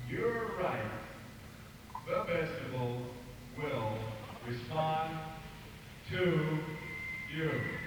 You're right. The festival will respond to you.